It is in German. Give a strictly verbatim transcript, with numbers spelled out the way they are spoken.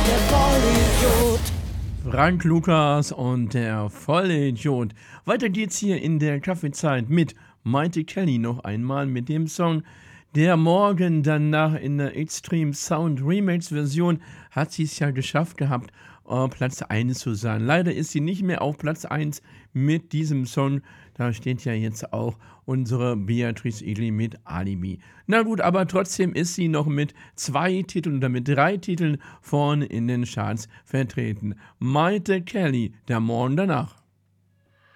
der Vollidiot. Frank Lukas und der Vollidiot. Weiter geht's hier in der Kaffeezeit mit Maite Kelly noch einmal mit dem Song Der Morgen. Danach in der Extreme Sound Remix Version hat sie es ja geschafft gehabt, auf Platz eins zu sein. Leider ist sie nicht mehr auf Platz eins mit diesem Song. Da steht ja jetzt auch unsere Beatrice Egli mit Alibi. Na gut, aber trotzdem ist sie noch mit zwei Titeln oder mit drei Titeln vorne in den Charts vertreten. Maite Kelly, Der Morgen danach.